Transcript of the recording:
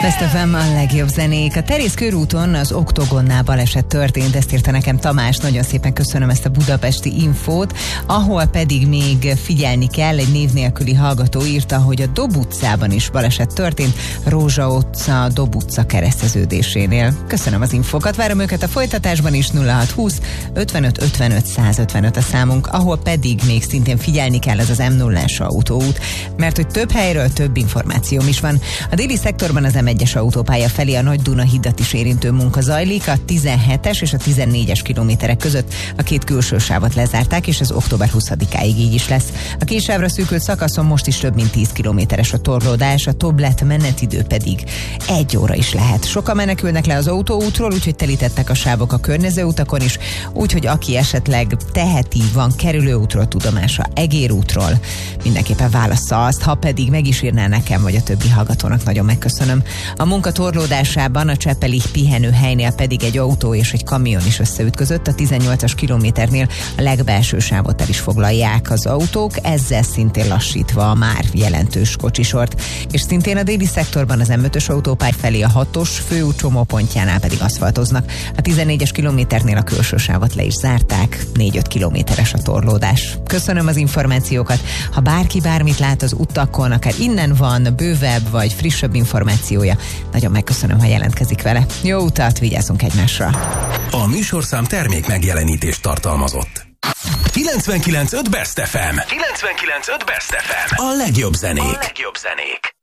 Best FM a legjobb zenék. A Terész körúton az Oktogonnál baleset történt, ezt írta nekem Tamás. Nagyon szépen köszönöm ezt a budapesti infót. Ahol pedig még figyelni kell, egy név nélküli hallgató írta, hogy a Dob utcában is baleset történt, Rózsa utca, Dob utca kereszteződésénél. Köszönöm az infókat, várom őket a folytatásban is. 0620 55 55 155 a számunk, ahol pedig még szintén figyelni kell, ez az M0-as autóút, mert hogy több helyről több információm is van. A déli szektorban az M1-es autópálya felé a Nagy Duna hidat is érintő munka zajlik, a 17-es és a 14-es kilométerek között a két külső sávot lezárták, és ez október 20-áig így is lesz. A két sávra szűkült szakaszon most is több mint 10 kilométeres a torlódás, a Toblet menetidő pedig 1 óra is lehet. Sokan menekülnek le az autóútról, úgyhogy telítettek a sávok a környező utakon is, úgyhogy aki esetleg teheti, van kerülőútról tudomása, egérútról, mindenképpen válassza azt, ha pedig meg is írná nekem, vagy a többi hallgatónak, nagyon megköszönöm. A munka torlódásában a Csepeli pihenőhelynél pedig egy autó és egy kamion is összeütközött, a 18-as kilométernél a legbelső sávot el is foglalják az autók, ezzel szintén lassítva a már jelentős kocsisort. És szintén a déli szektorban az M5-ös autópály felé a 6-os főút csomópontjánál pedig aszfaltoznak. A 14-es kilométernél a külső sávot le is zárták, 4-5 kilométeres a torlódás. Köszönöm az információkat. Ha bárki bármit lát az utakon, akár innen van bővebb vagy frissebb információja, nagyon megköszönöm, ha jelentkezik vele. Jó utat, vigyázzunk egymásra! A műsorszám termék megjelenítést tartalmazott. 99.5 Best FM. 99.5 Best FM. A legjobb zenék.